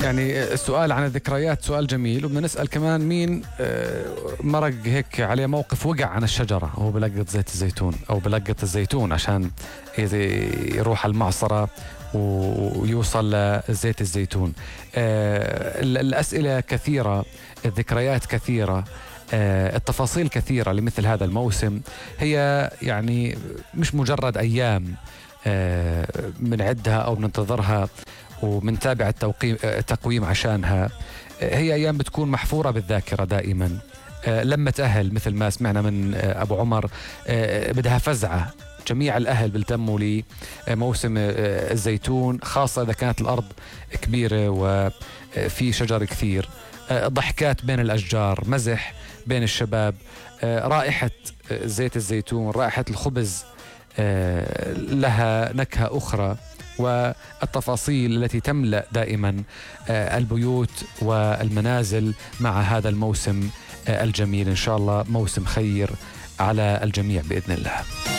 يعني السؤال عن الذكريات سؤال جميل، وبدنا نسأل كمان مين مرق هيك عليه موقف وقع عن الشجرة وهو بلقط زيت الزيتون أو بلقط الزيتون عشان يروح المعصرة ويوصل لزيت الزيتون. الأسئلة كثيرة، الذكريات كثيرة، التفاصيل كثيرة لمثل هذا الموسم. هي يعني مش مجرد أيام بنعدها أو بننتظرها وبنتابع التقويم عشانها. هي أيام بتكون محفورة بالذاكرة دائما. لما أهل مثل ما سمعنا من أبو عمر بدها فزعة. جميع الأهل بيلتموا لموسم الزيتون، خاصة إذا كانت الأرض كبيرة وفي شجر كثير. ضحكات بين الأشجار، مزح بين الشباب، رائحة زيت الزيتون، رائحة الخبز لها نكهة أخرى، والتفاصيل التي تملأ دائما البيوت والمنازل مع هذا الموسم الجميل. إن شاء الله موسم خير على الجميع بإذن الله.